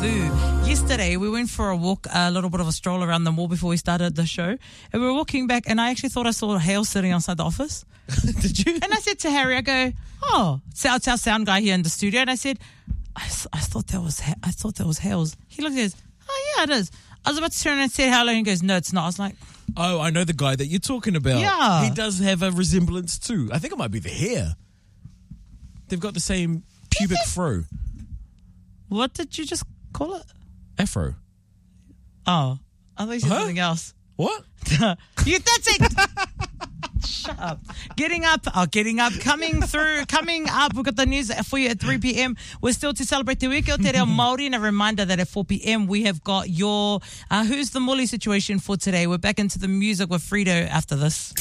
Vu. Yesterday, we went for a walk, a little bit of a stroll around the mall before we started the show. And we were walking back, and I actually thought I saw Hale sitting outside the office. Did you? And I said to Harry, I go, it's our sound guy here in the studio. And I said, I thought that was Hale's. He looked at us, yeah, it is. I was about to turn and say hello, and he goes, no, it's not. I was like, oh, I know the guy that you're talking about. Yeah. He does have a resemblance too. I think it might be the hair. They've got the same pubic fro. what did you just call it? Afro. Oh, I thought you said something else. What? That's it. Shut up. Getting up, coming up. We've got the news for you at 3 p.m. We're still to celebrate Te Wiki o Te Reo Māori, and a reminder that at 4 p.m. we have got your Who's the Muli situation for today. We're back into the music with Frito after this.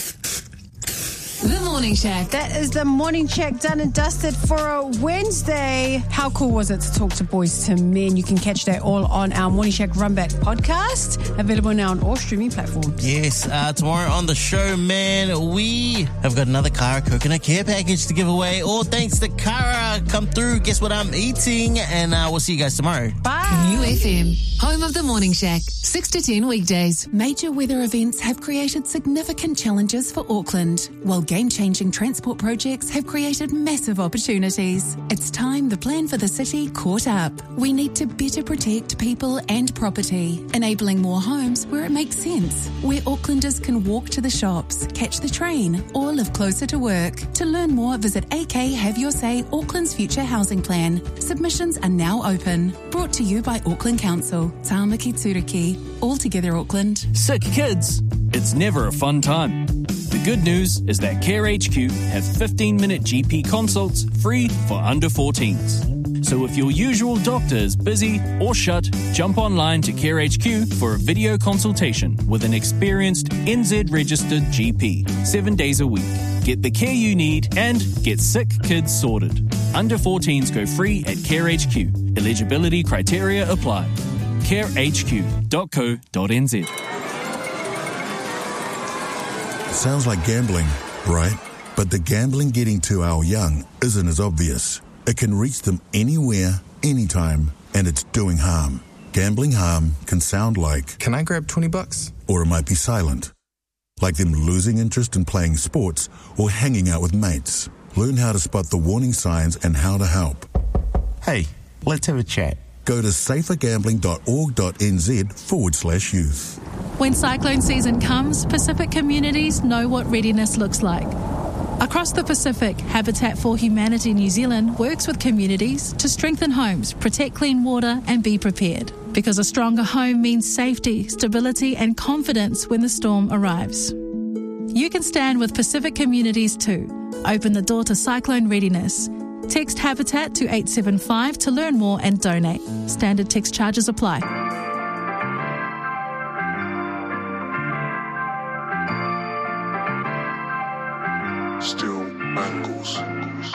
The Morning Shack. That is the Morning Shack done and dusted for a Wednesday. How cool was it to talk to Boys to Men? You can catch that all on our Morning Shack Runback podcast, available now on all streaming platforms. Yes, tomorrow on the show, man, we have got another Kara coconut care package to give away. All thanks to Kara. Come through, guess what I'm eating, and we'll see you guys tomorrow. Bye. New FM, home of the Morning Shack, 6 to 10 weekdays. Major weather events have created significant challenges for Auckland, while game-changing transport projects have created massive opportunities. It's time the plan for the city caught up. We need to better protect people and property, enabling more homes where it makes sense, where Aucklanders can walk to the shops, catch the train, or live closer to work. To learn more, visit AK Have Your Say, Auckland's future housing plan. Submissions are now open. Brought to you by Auckland Council. Tāmaki Tūriki. All together, Auckland. Sick kids. It's never a fun time. The good news is that Care HQ have 15-minute GP consults free for under 14s. So if your usual doctor is busy or shut, jump online to Care HQ for a video consultation with an experienced NZ-registered GP, 7 days a week. Get the care you need and get sick kids sorted. Under 14s go free at Care HQ. Eligibility criteria apply. carehq.co.nz. Sounds like gambling, right? But the gambling getting to our young isn't as obvious. It can reach them anywhere, anytime, and it's doing harm. Gambling harm can sound like, can I grab $20? Or it might be silent, like them losing interest in playing sports or hanging out with mates. Learn how to spot the warning signs and how to help. Hey, let's have a chat. Go to safergambling.org.nz/youth. When cyclone season comes, Pacific communities know what readiness looks like. Across the Pacific, Habitat for Humanity New Zealand works with communities to strengthen homes, protect clean water, and be prepared. Because a stronger home means safety, stability, and confidence when the storm arrives. You can stand with Pacific communities too. Open the door to cyclone readiness. Text Habitat to 875 to learn more and donate. Standard text charges apply. Still mangles.